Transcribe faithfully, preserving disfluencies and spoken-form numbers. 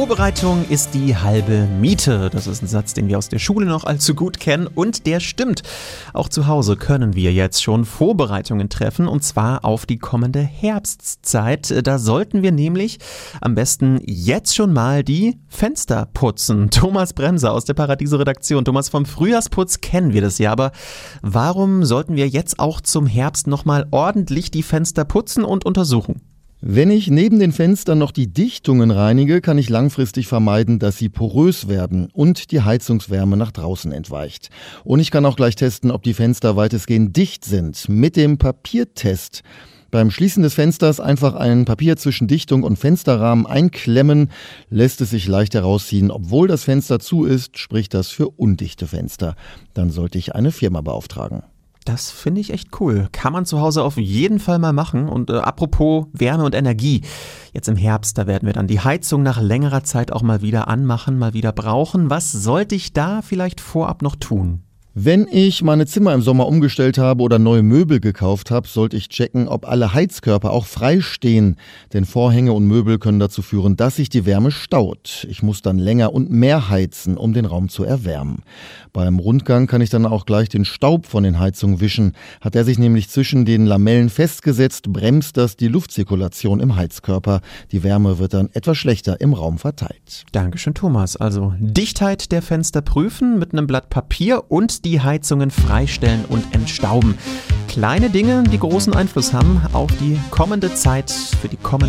Vorbereitung ist die halbe Miete. Das ist ein Satz, den wir aus der Schule noch allzu gut kennen und der stimmt. Auch zu Hause können wir jetzt schon Vorbereitungen treffen und zwar auf die kommende Herbstzeit. Da sollten wir nämlich am besten jetzt schon mal die Fenster putzen. Thomas Bremser aus der Paradiso-Redaktion. Thomas, vom Frühjahrsputz kennen wir das ja, aber warum sollten wir jetzt auch zum Herbst nochmal ordentlich die Fenster putzen und untersuchen? Wenn ich neben den Fenstern noch die Dichtungen reinige, kann ich langfristig vermeiden, dass sie porös werden und die Heizungswärme nach draußen entweicht. Und ich kann auch gleich testen, ob die Fenster weitestgehend dicht sind, mit dem Papiertest. Beim Schließen des Fensters einfach ein Papier zwischen Dichtung und Fensterrahmen einklemmen, lässt es sich leicht herausziehen. Obwohl das Fenster zu ist, spricht das für undichte Fenster. Dann sollte ich eine Firma beauftragen. Das finde ich echt cool. Kann man zu Hause auf jeden Fall mal machen. Und äh, apropos Wärme und Energie. Jetzt im Herbst, da werden wir dann die Heizung nach längerer Zeit auch mal wieder anmachen, mal wieder brauchen. Was sollte ich da vielleicht vorab noch tun? Wenn ich meine Zimmer im Sommer umgestellt habe oder neue Möbel gekauft habe, sollte ich checken, ob alle Heizkörper auch frei stehen. Denn Vorhänge und Möbel können dazu führen, dass sich die Wärme staut. Ich muss dann länger und mehr heizen, um den Raum zu erwärmen. Beim Rundgang kann ich dann auch gleich den Staub von den Heizungen wischen. Hat er sich nämlich zwischen den Lamellen festgesetzt, bremst das die Luftzirkulation im Heizkörper. Die Wärme wird dann etwas schlechter im Raum verteilt. Dankeschön, Thomas. Also Dichtheit der Fenster prüfen mit einem Blatt Papier und die Heizungen freistellen und entstauben. Kleine Dinge, die großen Einfluss haben auf die kommende Zeit, für die kommende